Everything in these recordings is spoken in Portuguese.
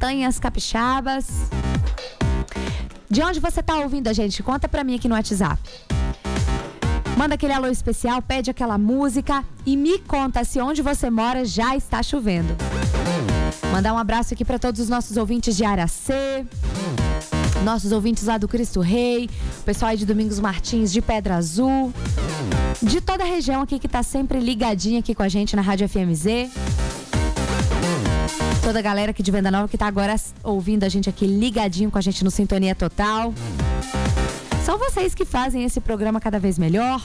montanhas capixabas. De onde você tá ouvindo a gente? Conta pra mim aqui no WhatsApp. Manda aquele alô especial, pede aquela música e me conta se onde você mora já está chovendo. Mandar um abraço aqui para todos os nossos ouvintes de Aracê, nossos ouvintes lá do Cristo Rei, o pessoal aí de Domingos Martins, de Pedra Azul, de toda a região aqui que tá sempre ligadinha aqui com a gente na Rádio FMZ. Toda a galera aqui de Venda Nova que tá agora ouvindo a gente aqui ligadinho com a gente no Sintonia Total. São vocês que fazem esse programa cada vez melhor.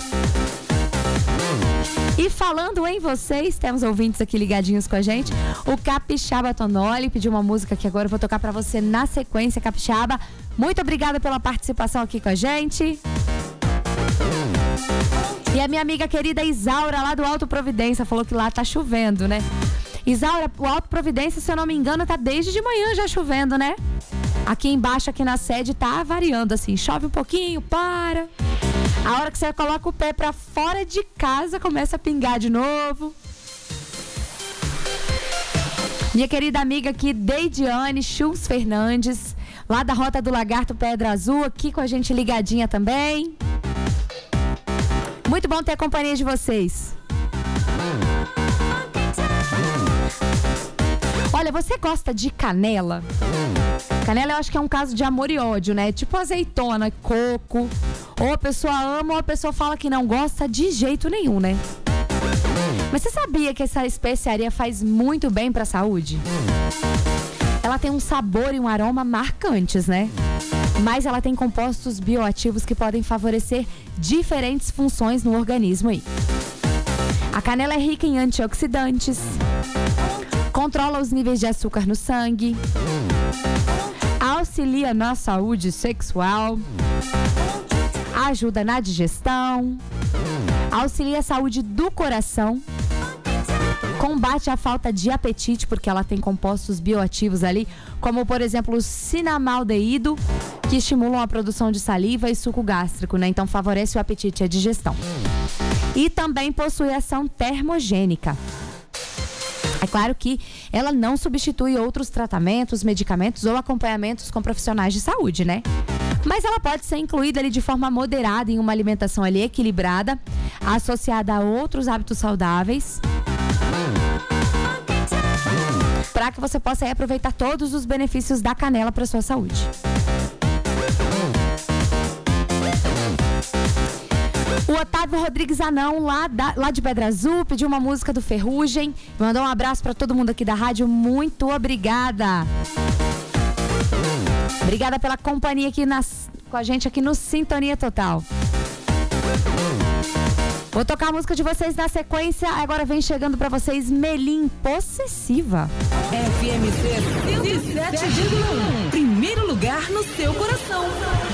E falando em vocês, temos ouvintes aqui ligadinhos com a gente. O Capixaba Tonoli pediu uma música que agora eu vou tocar pra você na sequência, Capixaba. Muito obrigada pela participação aqui com a gente. E a minha amiga querida Isaura, lá do Alto Providência, falou que lá tá chovendo, né? Isaura, o Alto Providência, se eu não me engano, tá desde de manhã já chovendo, né? Aqui embaixo, aqui na sede, tá variando assim. Chove um pouquinho, para. A hora que você coloca o pé pra fora de casa, começa a pingar de novo. Minha querida amiga aqui, Deidiane Schultz Fernandes, lá da Rota do Lagarto Pedra Azul, aqui com a gente ligadinha também. Muito bom ter a companhia de vocês. Olha, você gosta de canela? Canela eu acho que é um caso de amor e ódio, né? Tipo azeitona, coco. Ou a pessoa ama ou a pessoa fala que não gosta de jeito nenhum, né? Mas você sabia que essa especiaria faz muito bem pra saúde? Ela tem um sabor e um aroma marcantes, né? Mas ela tem compostos bioativos que podem favorecer diferentes funções no organismo aí. A canela é rica em antioxidantes, controla os níveis de açúcar no sangue, auxilia na saúde sexual, ajuda na digestão, auxilia a saúde do coração, combate a falta de apetite, porque ela tem compostos bioativos ali, como por exemplo o cinnamaldeído, que estimulam a produção de saliva e suco gástrico, né? Então favorece o apetite e a digestão. E também possui ação termogênica. É claro que ela não substitui outros tratamentos, medicamentos ou acompanhamentos com profissionais de saúde, né? Mas ela pode ser incluída ali de forma moderada em uma alimentação ali equilibrada, associada a outros hábitos saudáveis, para que você possa aí aproveitar todos os benefícios da canela para sua saúde. O Otávio Rodrigues Anão, lá de Pedra Azul, pediu uma música do Ferrugem. Mandou um abraço para todo mundo aqui da rádio. Muito obrigada. Obrigada pela companhia aqui com a gente aqui no Sintonia Total. Vou tocar a música de vocês na sequência. Agora vem chegando para vocês Melim Possessiva. FMZ 107,1. Primeiro lugar no seu coração.